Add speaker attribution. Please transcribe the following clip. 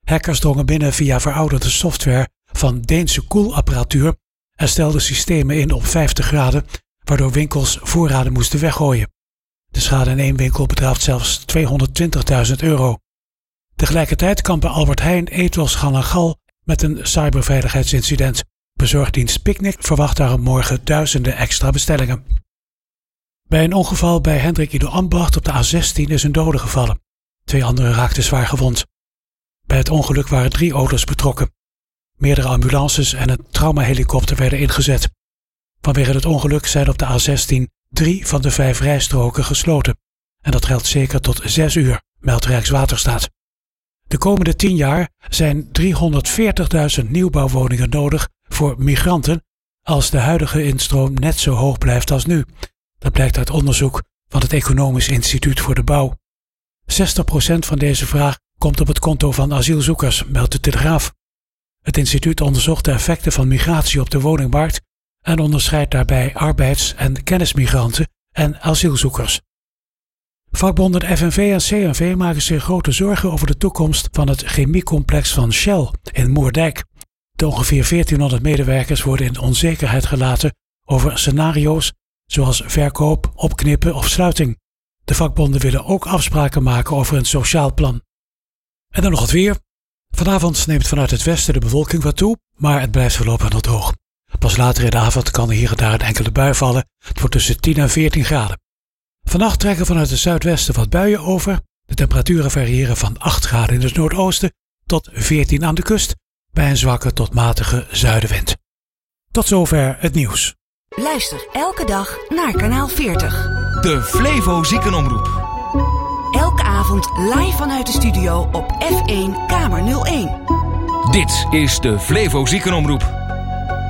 Speaker 1: Hackers drongen binnen via verouderde software van Deense koelapparatuur en stelden systemen in op 50 graden, waardoor winkels voorraden moesten weggooien. De schade in één winkel bedraagt zelfs €220.000. Tegelijkertijd kampen Albert Heijn, Ethos, Gal en Gal met een cyberveiligheidsincident. Bezorgdienst Picnic verwacht daarom morgen duizenden extra bestellingen. Bij een ongeval bij Hendrik Ido Ambacht op de A16 is een dode gevallen. 2 anderen raakten zwaar gewond. Bij het ongeluk waren 3 auto's betrokken. Meerdere ambulances en een traumahelikopter werden ingezet. Vanwege het ongeluk zijn op de A16 3 van de 5 rijstroken gesloten. En dat geldt zeker tot 6 uur, meldt Rijkswaterstaat. De komende 10 jaar zijn 340.000 nieuwbouwwoningen nodig voor migranten als de huidige instroom net zo hoog blijft als nu. Dat blijkt uit onderzoek van het Economisch Instituut voor de Bouw. 60% van deze vraag komt op het konto van asielzoekers, meldt de Telegraaf. Het instituut onderzocht de effecten van migratie op de woningmarkt en onderscheidt daarbij arbeids- en kennismigranten en asielzoekers. Vakbonden FNV en CNV maken zich grote zorgen over de toekomst van het chemiecomplex van Shell in Moerdijk. De ongeveer 1400 medewerkers worden in onzekerheid gelaten over scenario's zoals verkoop, opknippen of sluiting. De vakbonden willen ook afspraken maken over een sociaal plan. En dan nog het weer. Vanavond neemt vanuit het westen de bewolking wat toe, maar het blijft voorlopig nog droog. Pas later in de avond kan er hier en daar een enkele bui vallen. Het wordt tussen 10 en 14 graden. Vannacht trekken vanuit het zuidwesten wat buien over. De temperaturen variëren van 8 graden in het noordoosten tot 14 aan de kust, bij een zwakke tot matige zuidenwind. Tot zover het nieuws.
Speaker 2: Luister elke dag naar kanaal 40.
Speaker 3: De Flevo Ziekenomroep.
Speaker 2: Elke avond live vanuit de studio op F1 Kamer 01.
Speaker 3: Dit is de Flevo Ziekenomroep.